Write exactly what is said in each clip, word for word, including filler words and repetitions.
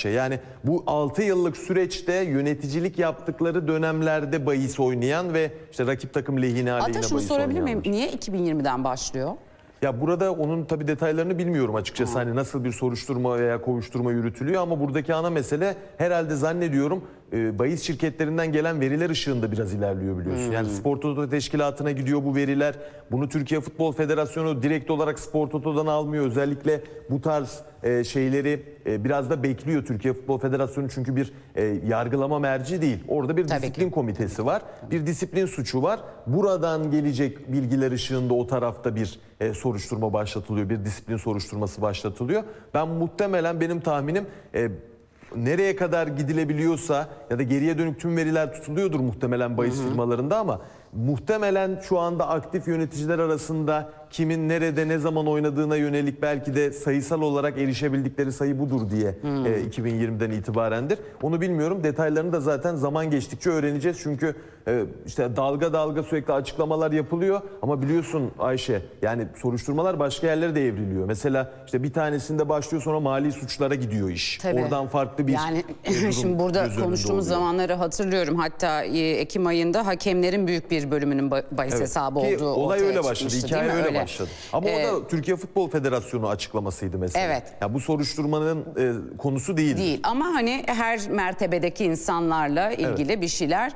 Ayşe. Yani bu altı yıllık süreçte yöneticilik yaptıkları dönemlerde bahis oynayan ve işte rakip takım lehine aleyhine bahis Hatta şunu sorabilir miyim? oynayanlar. Niye iki bin yirmiden başlıyor? Ya burada onun tabii detaylarını bilmiyorum açıkçası. Ha. Hani nasıl bir soruşturma veya kovuşturma yürütülüyor ama buradaki ana mesele herhalde zannediyorum e, bahis şirketlerinden gelen veriler ışığında biraz ilerliyor biliyorsun. Hmm. Yani Spor Toto Teşkilatı'na gidiyor bu veriler. Bunu Türkiye Futbol Federasyonu direkt olarak Spor Toto'dan almıyor. Özellikle bu tarz e, şeyleri e, biraz da bekliyor Türkiye Futbol Federasyonu çünkü bir e, yargılama merci değil. Orada bir Tabii disiplin ki. komitesi var. Bir disiplin suçu var. Buradan gelecek bilgiler ışığında o tarafta bir e, soruşturma başlatılıyor. Bir disiplin soruşturması başlatılıyor. Ben muhtemelen benim tahminim e, nereye kadar gidilebiliyorsa ya da geriye dönük tüm veriler tutuluyordur muhtemelen bahis firmalarında ama muhtemelen şu anda aktif yöneticiler arasında kimin nerede ne zaman oynadığına yönelik belki de sayısal olarak erişebildikleri sayı budur diye hmm. e, iki bin yirmiden itibarendir. Onu bilmiyorum. Detaylarını da zaten zaman geçtikçe öğreneceğiz. Çünkü e, işte dalga dalga sürekli açıklamalar yapılıyor ama biliyorsun Ayşe yani soruşturmalar başka yerlere de evriliyor. Mesela işte bir tanesinde başlıyor sonra mali suçlara gidiyor iş. Tabii. Oradan farklı bir yani durum şimdi burada konuştuğumuz zamanları hatırlıyorum. Hatta Ekim ayında hakemlerin büyük bir bölümünün bahis evet. hesabı Ki olduğu olay ortaya öyle başladı. çıkmıştı. Hikaye öyle, öyle başladı. Ama ee, o da Türkiye Futbol Federasyonu açıklamasıydı mesela. Evet. Ya bu soruşturmanın e, konusu değil. Değil ama hani her mertebedeki insanlarla ilgili evet. bir şeyler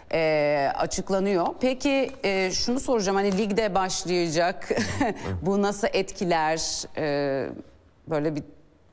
e, açıklanıyor. Peki e, şunu soracağım hani ligde başlayacak bu nasıl etkiler e, böyle bir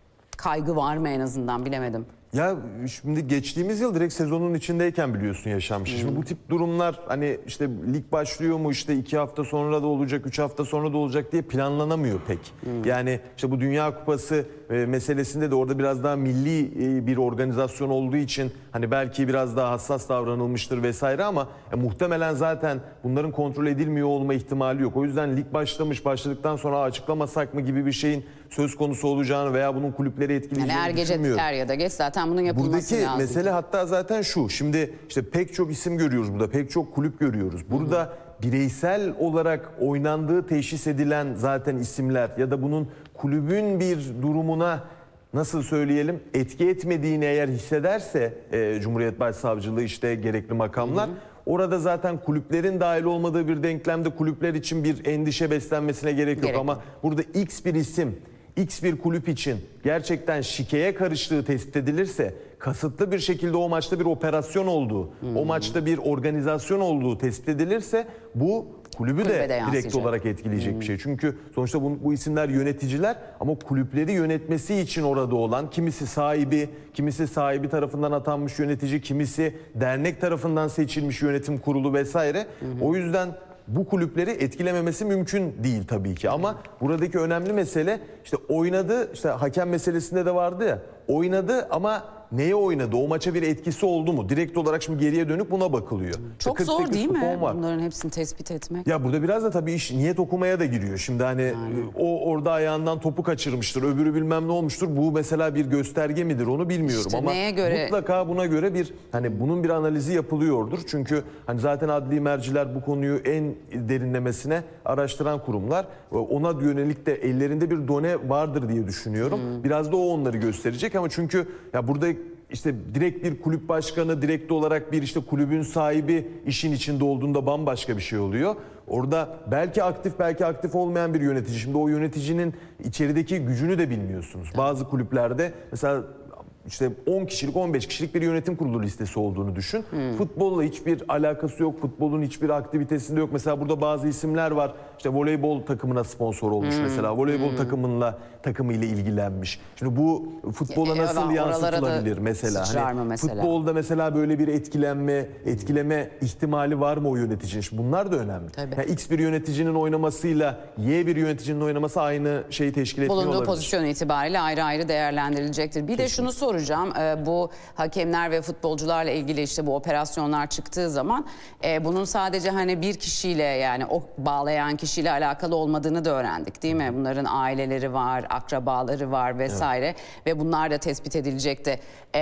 kaygı var mı en azından bilemedim. Ya şimdi geçtiğimiz yıl direkt sezonun içindeyken biliyorsun yaşanmış. Hmm. Şimdi bu tip durumlar hani işte lig başlıyor mu işte iki hafta sonra da olacak, üç hafta sonra da olacak diye planlanamıyor pek. Hmm. Yani işte bu Dünya Kupası e, meselesinde de orada biraz daha milli e, bir organizasyon olduğu için hani belki biraz daha hassas davranılmıştır vesaire ama e, muhtemelen zaten bunların kontrol edilmiyor olma ihtimali yok. O yüzden lig başlamış, başladıktan sonra açıklamasak mı gibi bir şeyin söz konusu olacağını veya bunun kulüpleri etkileyeceğini yani er gece er ya da geç zaten bunun yapılması Buradaki lazım. Buradaki mesele hatta zaten şu. Şimdi işte pek çok isim görüyoruz burada. Pek çok kulüp görüyoruz. Burada hı hı. bireysel olarak oynandığı teşhis edilen zaten isimler ya da bunun kulübün bir durumuna nasıl söyleyelim etki etmediğini eğer hissederse e, Cumhuriyet Başsavcılığı işte gerekli makamlar hı hı. orada zaten kulüplerin dahil olmadığı bir denklemde kulüpler için bir endişe beslenmesine gerek yok. Gerek. Ama burada X bir isim X bir kulüp için gerçekten şikeye karıştığı tespit edilirse, kasıtlı bir şekilde o maçta bir operasyon olduğu, hmm. o maçta bir organizasyon olduğu tespit edilirse bu kulübü de, de direkt olarak etkileyecek hmm. bir şey. Çünkü sonuçta bu, bu isimler yöneticiler ama kulüpleri yönetmesi için orada olan kimisi sahibi, kimisi sahibi tarafından atanmış yönetici, kimisi dernek tarafından seçilmiş yönetim kurulu vesaire. Hmm. O yüzden bu kulüpleri etkilememesi mümkün değil tabii ki ama buradaki önemli mesele işte oynadı işte hakem meselesinde de vardı ya oynadı ama neye oynadı? O maça bir etkisi oldu mu? Direkt olarak şimdi geriye dönüp buna bakılıyor. Çok işte zor değil mi? Var. Bunların hepsini tespit etmek. Ya burada biraz da tabii iş niyet okumaya da giriyor. Şimdi hani yani. o orada ayağından topu kaçırmıştır, öbürü bilmem ne olmuştur. Bu mesela bir gösterge midir onu bilmiyorum işte ama neye göre? Mutlaka buna göre bir hani bunun bir analizi yapılıyordur. Çünkü hani zaten adli merciler bu konuyu en derinlemesine araştıran kurumlar. Ona yönelik de ellerinde bir done vardır diye düşünüyorum. Hmm. Biraz da o onları gösterecek ama çünkü ya burada İşte direkt bir kulüp başkanı, direkt olarak bir işte kulübün sahibi işin içinde olduğunda bambaşka bir şey oluyor. Orada belki aktif belki aktif olmayan bir yönetici. Şimdi o yöneticinin içerideki gücünü de bilmiyorsunuz. Bazı kulüplerde mesela işte on kişilik on beş kişilik bir yönetim kurulu listesi olduğunu düşün. Hmm. Futbolla hiçbir alakası yok. Futbolun hiçbir aktivitesinde yok. Mesela burada bazı isimler var. İşte voleybol takımına sponsor olmuş hmm. mesela. Voleybol hmm. takımınla takımıyla ilgilenmiş. Şimdi bu futbola nasıl e, yansıtılabilir mesela? Hani mesela? Futbolda mesela böyle bir etkilenme, etkileme ihtimali var mı o yöneticinin? Şimdi bunlar da önemli. Yani X bir yöneticinin oynamasıyla Y bir yöneticinin oynaması aynı şeyi teşkil etmiyor olabilir. Bulunduğu pozisyon itibariyle ayrı ayrı değerlendirilecektir. Bir Kesinlikle. de şunu sor soracağım. Bu hakemler ve futbolcularla ilgili işte bu operasyonlar çıktığı zaman bunun sadece hani bir kişiyle yani o bağlayan kişiyle alakalı olmadığını da öğrendik değil mi? Bunların aileleri var, akrabaları var vesaire evet. ve bunlar da tespit edilecekti.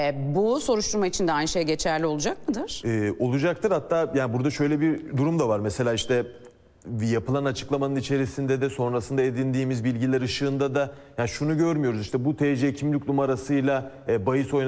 Bu soruşturma için de aynı şey geçerli olacak mıdır? Ee, olacaktır. Hatta yani burada şöyle bir durum da var. Mesela işte yapılan açıklamanın içerisinde de sonrasında edindiğimiz bilgiler ışığında da yani şunu görmüyoruz işte bu T C kimlik numarasıyla e, bahis oynanan